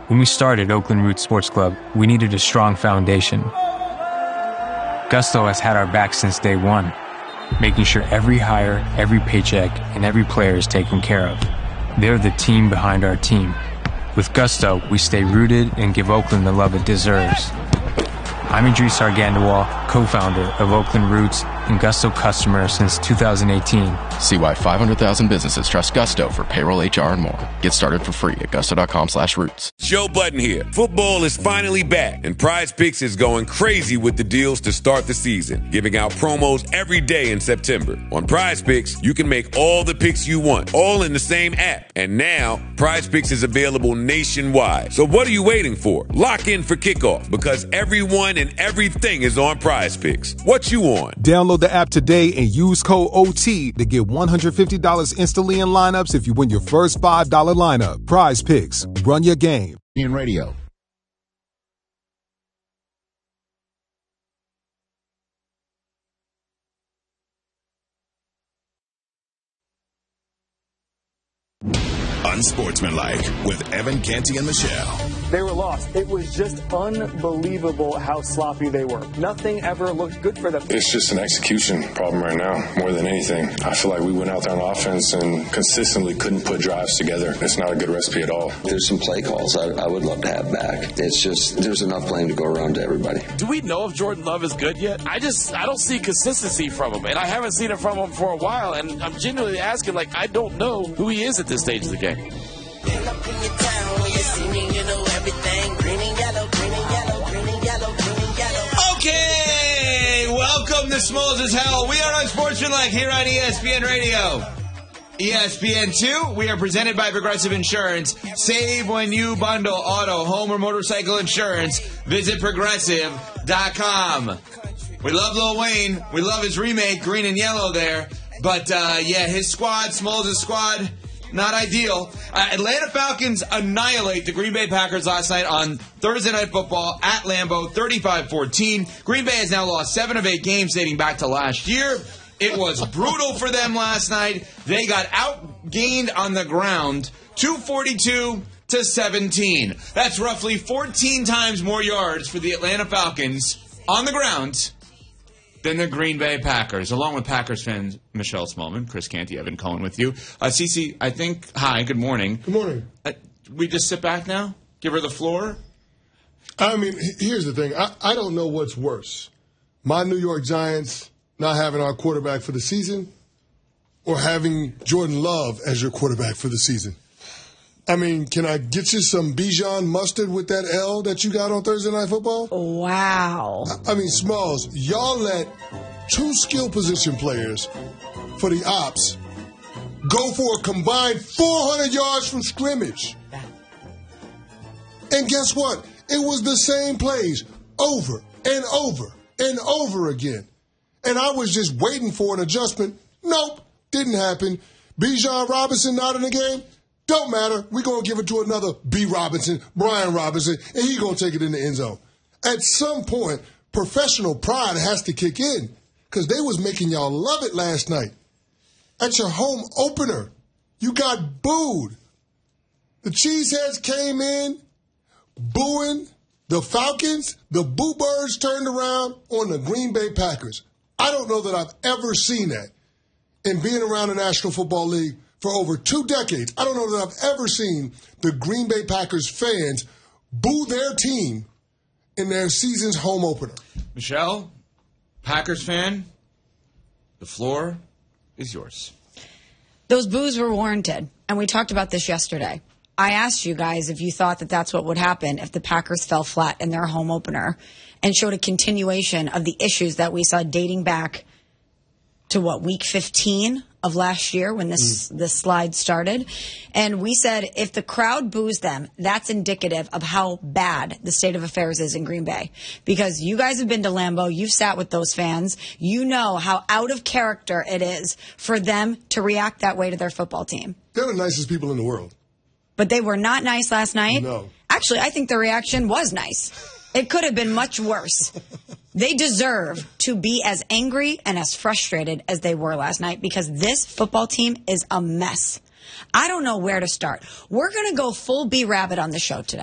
When we started Oakland Roots Sports Club, we needed a strong foundation. Gusto has had our back since day one, making sure every hire, every paycheck, and every player is taken care of. They're the team behind our team. With Gusto, we stay rooted and give Oakland the love it deserves. I'm Idris Argandawal, co-founder of Oakland Roots and Gusto customer since 2018. See why 500,000 businesses trust Gusto for payroll, HR, and more. Get started for free at gusto.com/roots. Joe Budden here. Football is finally back, and Prize Picks is going crazy with the deals to start the season, giving out promos every day in September. On Prize Picks, you can make all the picks you want, all in the same app. And now, Prize Picks is available nationwide. So what are you waiting for? Lock in for kickoff, because everyone and everything is on Prize Picks. What you on? Download the app today and use code OT to get $150 instantly in lineups if you win your first $5 lineup. Prize Picks. Run your game. Radio. Unsportsmanlike with Evan Canty and Michelle. They were lost. It was just unbelievable how sloppy they were. Nothing ever looked good for them. It's just an execution problem right now, more than anything. I feel like we went out there on offense and consistently couldn't put drives together. It's not a good recipe at all. There's some play calls I would love to have back. It's just there's enough playing to go around to everybody. Do we know if Jordan Love is good yet? I don't see consistency from him, and I haven't seen it from him for a while, and I'm genuinely asking, I don't know who he is at this stage of the game. Okay, welcome to Smalls as Hell. We are Unsportsmanlike here on ESPN Radio. ESPN2, we are presented by Progressive Insurance. Save when you bundle auto, home, or motorcycle insurance. Visit Progressive.com. We love Lil Wayne. We love his remake, Green and Yellow there. But, his squad, Smalls' squad, not ideal. Atlanta Falcons annihilate the Green Bay Packers last night on Thursday Night Football at Lambeau, 35-14. Green Bay has now lost 7 of 8 games dating back to last year. It was brutal for them last night. They got outgained on the ground, 242-17. That's roughly 14 times more yards for the Atlanta Falcons on the ground than the Green Bay Packers. Along with Packers fans Michelle Smallman, Chris Canty, Evan Cohen with you. Cece, I think, hi, good morning. Good morning. We just sit back now? Give her the floor? I mean, here's the thing. I don't know what's worse. My New York Giants not having our quarterback for the season or having Jordan Love as your quarterback for the season. I mean, can I get you some Bijan mustard with that L that you got on Thursday Night Football? Wow. I mean, Smalls, y'all let 2 skill position players for the ops go for a combined 400 yards from scrimmage. And guess what? It was the same plays over and over and over again. And I was just waiting for an adjustment. Nope, didn't happen. Bijan Robinson not in the game? Don't matter. We're going to give it to another B. Robinson, Brian Robinson, and he's going to take it in the end zone. At some point, professional pride has to kick in because they was making y'all love it last night. At your home opener, you got booed. The Cheeseheads came in booing the Falcons. The Boo Birds turned around on the Green Bay Packers. I don't know that I've ever seen that in being around the National Football League for over 2 decades. I don't know that I've ever seen the Green Bay Packers fans boo their team in their season's home opener. Michelle, Packers fan, the floor is yours. Those boos were warranted, and we talked about this yesterday. I asked you guys if you thought that that's what would happen if the Packers fell flat in their home opener and showed a continuation of the issues that we saw dating back to, week 15 of last year when this slide started. And we said if the crowd boos them, that's indicative of how bad the state of affairs is in Green Bay. Because you guys have been to Lambeau, you've sat with those fans, you know how out of character it is for them to react that way to their football team. They're the nicest people in the world. But they were not nice last night? No. Actually, I think the reaction was nice. It could have been much worse. They deserve to be as angry and as frustrated as they were last night because this football team is a mess. I don't know where to start. We're going to go full B-Rabbit on the show today.